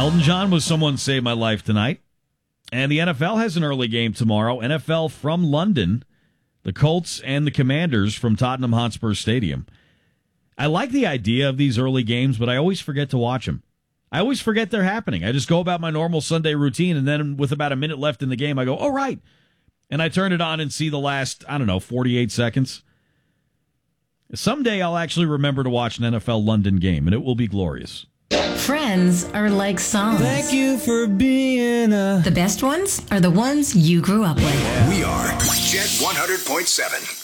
Elton John was Someone Saved My Life tonight. And the NFL has an early game tomorrow. NFL from London. The Colts and the Commanders from Tottenham Hotspur Stadium. I like the idea of these early games, but I always forget to watch them. I always forget they're happening. I just go about my normal Sunday routine, and then with about a minute left in the game, I go, oh, right. And I turn it on and see the last, 48 seconds. Someday I'll actually remember to watch an NFL London game, and it will be glorious. Friends are like songs. Thank you for being The best ones are the ones you grew up with. We are Jet 100.7.